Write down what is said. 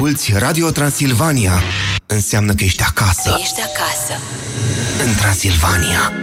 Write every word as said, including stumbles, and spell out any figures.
asculți Radio Transilvania, înseamnă că ești acasă. Ești acasă. În Transilvania.